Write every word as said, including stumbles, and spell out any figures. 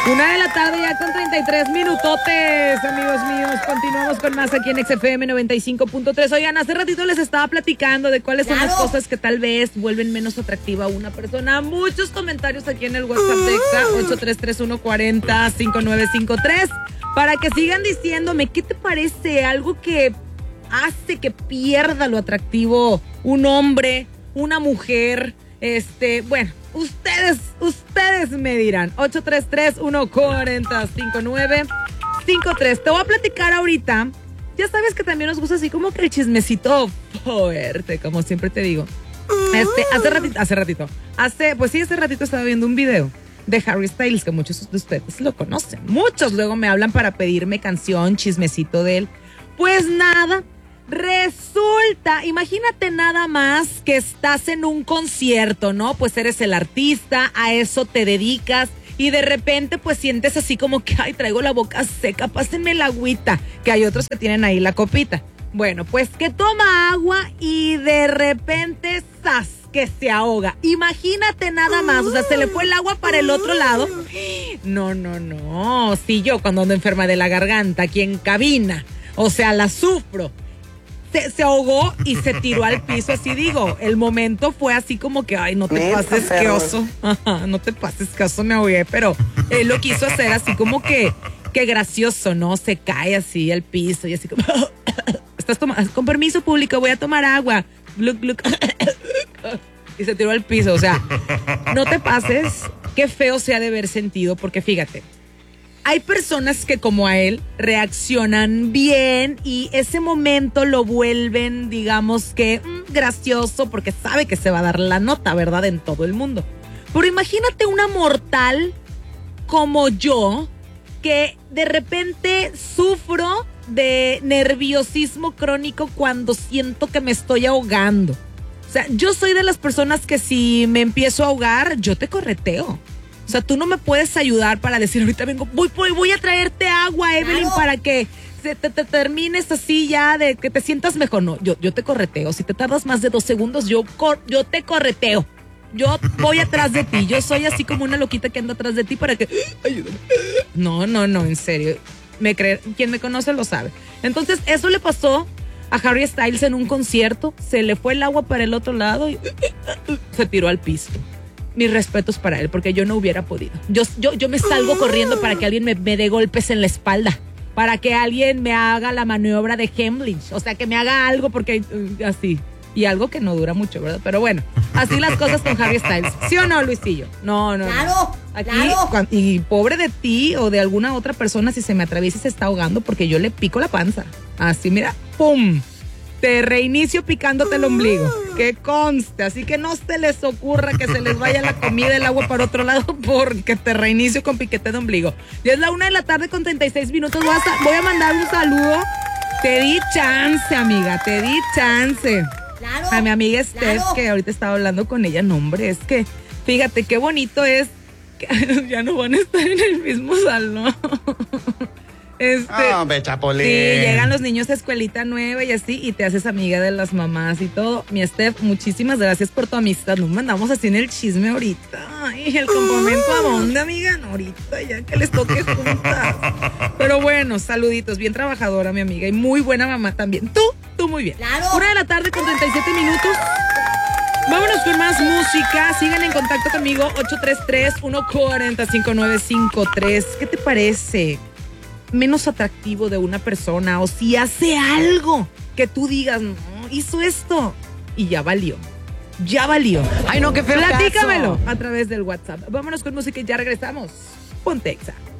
Una de la tarde ya con treinta y tres minutotes, amigos míos. Continuamos con más aquí en X F M noventa y cinco punto tres. Oigan, hace ratito les estaba platicando de cuáles son Claro. las cosas que tal vez vuelven menos atractiva a una persona. Muchos comentarios aquí en el WhatsApp de Exa, ocho tres tres uno cuatro cero cinco nueve cinco tres, para que sigan diciéndome qué te parece algo que hace que pierda lo atractivo un hombre, una mujer. Este, bueno, ustedes, ustedes me dirán. ocho tres tres uno cuatro cero cinco nueve cinco tres. Te voy a platicar ahorita. Ya sabes que también nos gusta así como que el chismecito fuerte, como siempre te digo. Este, hace ratito, hace ratito, hace, pues sí, hace ratito estaba viendo un video de Harry Styles, que muchos de ustedes lo conocen. Muchos luego me hablan para pedirme canción, chismecito de él. Pues nada. Resulta, imagínate nada más que estás en un concierto, ¿no? Pues eres el artista, a eso te dedicas y de repente pues sientes así como que, ay, traigo la boca seca, pásenme la agüita, que hay otros que tienen ahí la copita. Bueno, pues que toma agua y de repente, ¡zas!, que se ahoga. Imagínate nada más, o sea, se le fue el agua para el otro lado. No, no, no, sí, yo cuando ando enferma de la garganta aquí en cabina, o sea, la sufro. Se, se ahogó y se tiró al piso, así digo. El momento fue así como que, ay, no te Neta, pases, qué perro. oso. Ajá, no te pases, qué oso, me ahogué. Pero él lo quiso hacer así como que, que gracioso, ¿no? Se cae así al piso y así como, estás tomando, con permiso público, voy a tomar agua. Gluc, gluc. Y se tiró al piso, o sea, no te pases, qué feo se ha de haber sentido, porque fíjate. Hay personas que como a él reaccionan bien y ese momento lo vuelven, digamos que, mmm, gracioso porque sabe que se va a dar la nota, ¿verdad? En todo el mundo. Pero imagínate una mortal como yo que de repente sufro de nerviosismo crónico cuando siento que me estoy ahogando. O sea, yo soy de las personas que si me empiezo a ahogar, yo te correteo. O sea, tú no me puedes ayudar para decir, ahorita vengo, voy, voy, voy a traerte agua, Evelyn, Claro. para que se te, te termines así ya, de que te sientas mejor. No, yo, yo te correteo. Si te tardas más de dos segundos, yo, cor, yo te correteo. Yo voy atrás de ti. Yo soy así como una loquita que anda atrás de ti para que, ayúdame. No, no, no, en serio. Me cree, quien me conoce lo sabe. Entonces, eso le pasó a Harry Styles en un concierto. Se le fue el agua para el otro lado y se tiró al piso. Mis respetos para él, porque yo no hubiera podido. Yo, yo, yo me salgo corriendo para que alguien me, me dé golpes en la espalda, para que alguien me haga la maniobra de Heimlich, o sea, que me haga algo, porque uh, así, y algo que no dura mucho, ¿verdad? Pero bueno, así las cosas con Harry Styles. ¿Sí o no, Luisillo? No, no. Claro, no. Aquí, claro. cuan- y pobre de ti o de alguna otra persona si se me atraviesa y se está ahogando, porque yo le pico la panza. Así, mira, ¡pum! Te reinicio picándote el ombligo, que conste, así que no se les ocurra que se les vaya la comida, el agua para otro lado, porque te reinicio con piquete de ombligo. Ya es la una de la tarde con treinta y seis minutos, voy a, sa- voy a mandar un saludo. Te di chance, amiga, te di chance. Claro. A mi amiga Steph, Claro. que ahorita estaba hablando con ella, no hombre, es que, fíjate qué bonito es que ya no van a estar en el mismo salón. Este, Ah, hombre, Chapolín. sí, llegan los niños a escuelita nueva y así, y te haces amiga de las mamás y todo. Mi Steph, muchísimas gracias por tu amistad. Nos mandamos así en el chisme ahorita. Ay, el campamento a dónde, amiga, no, ahorita ya que les toque juntas. Pero bueno, saluditos, bien trabajadora mi amiga y muy buena mamá también. Tú, tú muy bien. Claro. Una de la tarde con treinta y siete minutos. Vámonos con más música. Sigan en contacto conmigo, ocho tres tres uno cuatro cero cinco nueve cinco tres. ¿Qué te parece? Menos atractivo de una persona, o si hace algo que tú digas, no, hizo esto y ya valió, ya valió. Ay, no, qué feo Platícamelo caso. a través del WhatsApp. Vámonos con música y ya regresamos. Ponte Exa.